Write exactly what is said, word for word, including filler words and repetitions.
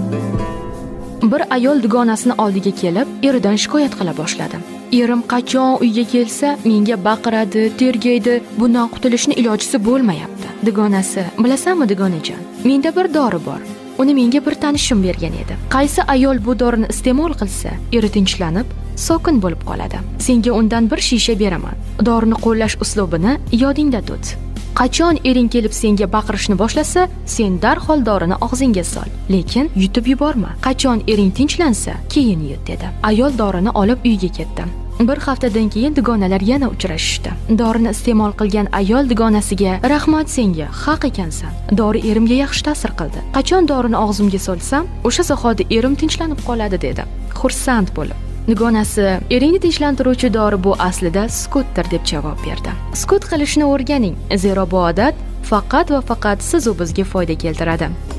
Bir ayol dugonasini oldiga kelib, eridan shikoyat qila boshladi. Erim qachon uyga kelsa, menga baqiradi, tergaydi, bundan qutulishni ilojisi bo'lmayapti. Dugonasi: "Bilasanmi dugonajon, menda bir dori bor. Uni menga bir tanishim bergan edi. Qaysi ayol bu dorini iste'mol qilsa, eri tinchlanib, sokin bo'lib qoladi. Senga undan bir shisha beraman. Dorini qo'llash uslubini yodingda tut. Qachon ering kelib senga baqirishni boshlasa, sen darhol dorini og'zingga sol, lekin yutib yuborma. Qachon ering tinchlansa, keyin yut", dedi. Ayol dorini olib uyga ketdi. Bir haftadan keyin dugonalar yana uchrashishdi. Dorini iste'mol qilgan ayol dugonasiga: "Rahmat senga, haq ekansan. Dori erimga yaxshi ta'sir qildi. Qachon dorini og'zimga solsam, o'sha zahoti erim tinchlanib qoladi", dedi, xursand bo'lib. Dugonasi: "Eringni tinchlantiruvchi dori bu aslida sukutdir", deb javob berdi. Sukut qilishni o'rganing, zero bu odat faqat va faqat siz va bizga foyda keltiradi.